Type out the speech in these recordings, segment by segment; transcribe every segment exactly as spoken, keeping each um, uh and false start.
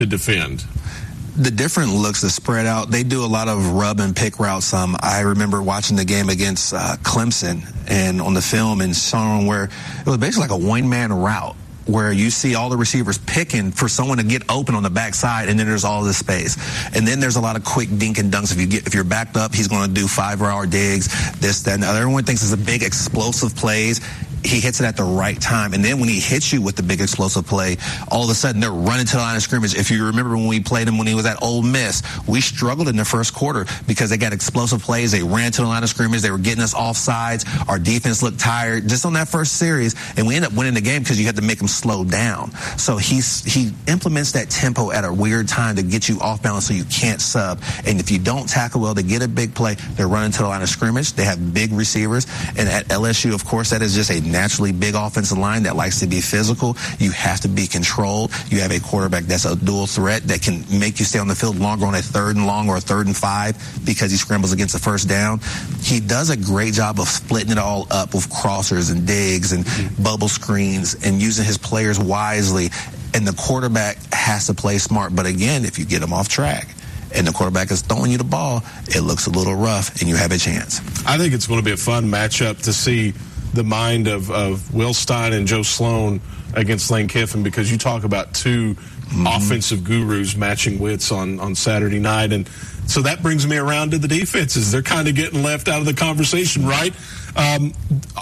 to defend. The different looks, the spread out, they do a lot of rub and pick routes. Um, I remember watching the game against uh, Clemson and on the film and showing where it was basically like a one-man route, where you see all the receivers picking for someone to get open on the backside, and then there's all this space. And then there's a lot of quick dink and dunks. If you get, if you're backed up, he's going to do five-hour digs, this, that, and the other. Everyone thinks it's a big explosive plays. He hits it at the right time. And then when he hits you with the big explosive play, all of a sudden they're running to the line of scrimmage. If you remember when we played him when he was at Ole Miss, we struggled in the first quarter because they got explosive plays. They ran to the line of scrimmage. They were getting us off sides. Our defense looked tired just on that first series. And we ended up winning the game because you had to make him slow down. So he's, he implements that tempo at a weird time to get you off balance so you can't sub. And if you don't tackle well to get a big play, they're running to the line of scrimmage. They have big receivers. And at L S U, of course, that is just a naturally big offensive line that likes to be physical. You have to be controlled. You have a quarterback that's a dual threat that can make you stay on the field longer on a third and long or a third and five because he scrambles against the first down. He does a great job of splitting it all up with crossers and digs and mm-hmm. bubble screens and using his players wisely. And the quarterback has to play smart. But again, if you get him off track and the quarterback is throwing you the ball, it looks a little rough and you have a chance. I think it's going to be a fun matchup to see the mind of, of Will Stein and Joe Sloan against Lane Kiffin, because you talk about two mm-hmm. offensive gurus matching wits on, on Saturday night. And so that brings me around to the defenses. They're kind of getting left out of the conversation, right? Um,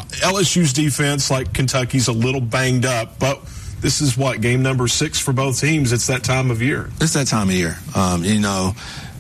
L S U's defense, like Kentucky's, a little banged up, but this is what, game number six for both teams. It's that time of year. It's that time of year. Um, you know,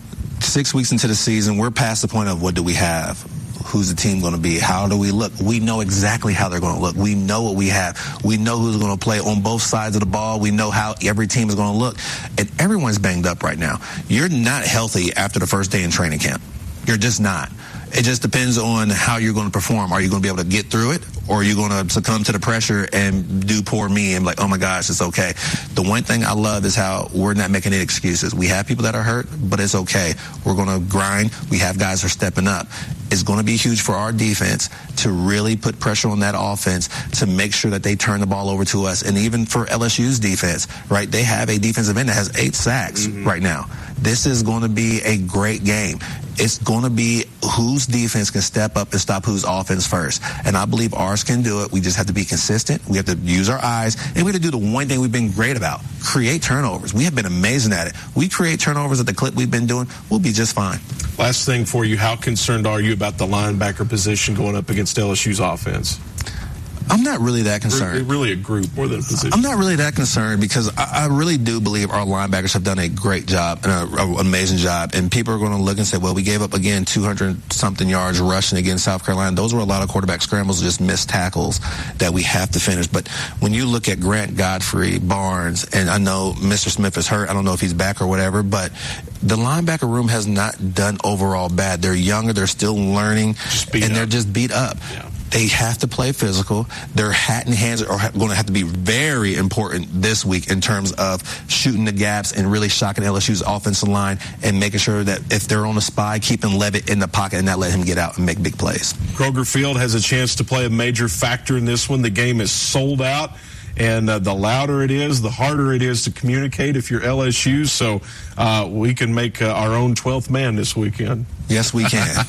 six weeks into the season, we're past the point of what do we have? Who's the team going to be? How do we look? We know exactly how they're going to look. We know what we have. We know who's going to play on both sides of the ball. We know how every team is going to look. And everyone's banged up right now. You're not healthy after the first day in training camp. You're just not. It just depends on how you're going to perform. Are you going to be able to get through it? Or are you going to succumb to the pressure and do poor me and be like, oh my gosh, it's okay. The one thing I love is how we're not making any excuses. We have people that are hurt, but it's okay. We're going to grind. We have guys that are stepping up. It's going to be huge for our defense to really put pressure on that offense to make sure that they turn the ball over to us. And even for L S U's defense, right, they have a defensive end that has eight sacks mm-hmm. right now. This is going to be a great game. It's going to be whose defense can step up and stop whose offense first. And I believe ours can do it. We just have to be consistent. We have to use our eyes. And we have to do the one thing we've been great about, create turnovers. We have been amazing at it. We create turnovers at the clip we've been doing, we'll be just fine. Last thing for you, how concerned are you about the linebacker position going up against L S U's offense? I'm not really that concerned. Really a group more than a position. I'm not really that concerned because I, I really do believe our linebackers have done a great job and an amazing job. And people are going to look and say, well, we gave up, again, two hundred something yards rushing against South Carolina. Those were a lot of quarterback scrambles, just missed tackles that we have to finish. But when you look at Grant Godfrey, Barnes, and I know Mister Smith is hurt. I don't know if he's back or whatever, but the linebacker room has not done overall bad. They're younger. They're still learning, and up. They're just beat up. Yeah. They have to play physical. Their hat and hands are going to have to be very important this week in terms of shooting the gaps and really shocking L S U's offensive line and making sure that if they're on a spy, keeping Levitt in the pocket and not let him get out and make big plays. Kroger Field has a chance to play a major factor in this one. The game is sold out. And uh, the louder it is, the harder it is to communicate if you're L S U. So uh, we can make uh, our own twelfth man this weekend. Yes, we can.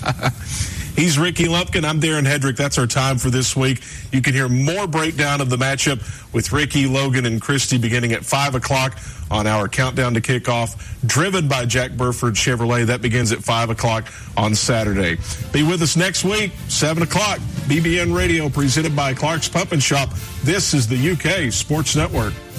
He's Ricky Lumpkin. I'm Darren Hedrick. That's our time for this week. You can hear more breakdown of the matchup with Ricky, Logan, and Christy beginning at five o'clock on our Countdown to Kickoff, driven by Jack Burford Chevrolet. That begins at five o'clock on Saturday. Be with us next week, seven o'clock, B B N Radio, presented by Clark's Pump and Shop. This is the U K Sports Network.